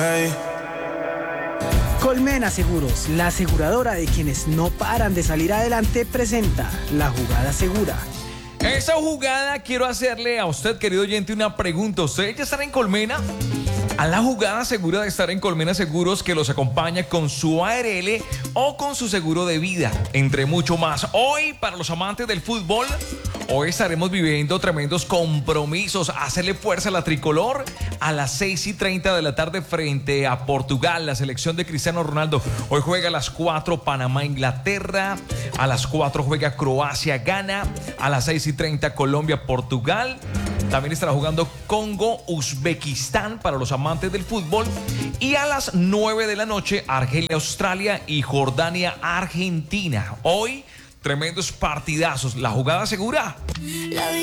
Hey. Colmena Seguros, la aseguradora de quienes no paran de salir adelante, presenta La Jugada Segura. Esa jugada quiero hacerle a usted, querido oyente, una pregunta. ¿Usted ya estará en Colmena? A la jugada segura de estar en Colmena Seguros, que los acompaña con su ARL o con su seguro de vida, entre mucho más. Hoy, para los amantes del fútbol, hoy estaremos viviendo tremendos compromisos. Hacerle fuerza a la tricolor a las 6:30 de la tarde frente a Portugal, la selección de Cristiano Ronaldo. Hoy juega a las 4 Panamá-Inglaterra, a las 4 juega Croacia-Ghana, a las 6:30 Colombia-Portugal. También estará jugando Congo-Uzbekistán para los amantes del fútbol. Y a las 9 de la noche, Argelia-Australia y Jordania-Argentina. Hoy, tremendos partidazos. La jugada segura.